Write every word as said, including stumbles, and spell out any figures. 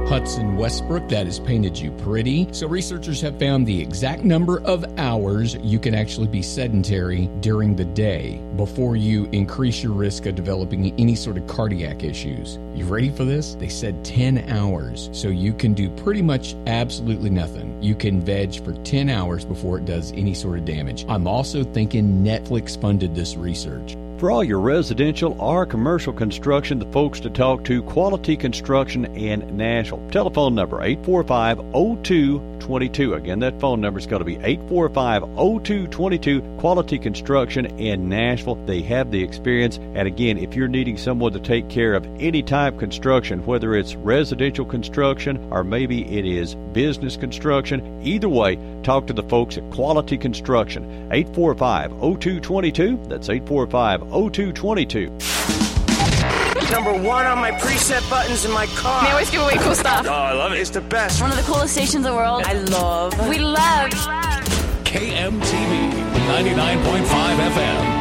Hudson Westbrook, that has painted you pretty. So researchers have found the exact number of hours you can actually be sedentary during the day before you increase your risk of developing any sort of cardiac issues. You ready for this? They said ten hours. So you can do pretty much absolutely nothing. You can veg for ten hours before it does any sort of damage. I'm also thinking Netflix funded this research. For all your residential or commercial construction, the folks to talk to, Quality Construction in Nashville. Telephone number eight four five, zero two two two. Again, that phone number's got to be eight four five, zero two two two. Quality Construction in Nashville. They have the experience. And again, if you're needing someone to take care of any type of construction, whether it's residential construction or maybe it is business construction, either way, talk to the folks at Quality Construction. eight four five, zero two two two. That's eight four five, zero two two two. Number one on my preset buttons in my car. They always give away cool stuff. Oh, I love it. It's the best. One of the coolest stations in the world. I love. We love. K M T V ninety-nine point five F M.